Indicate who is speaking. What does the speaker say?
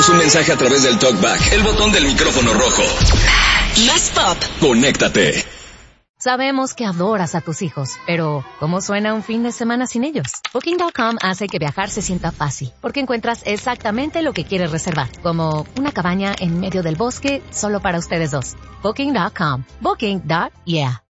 Speaker 1: Mándanos un mensaje a través del TalkBack, el botón del micrófono rojo.
Speaker 2: Más pop.
Speaker 1: Conéctate.
Speaker 3: Sabemos que adoras a tus hijos, pero ¿cómo suena un fin de semana sin ellos? Booking.com hace que viajar se sienta fácil, porque encuentras exactamente lo que quieres reservar, como una cabaña en medio del bosque solo para ustedes dos. Booking.com. Booking.yeah.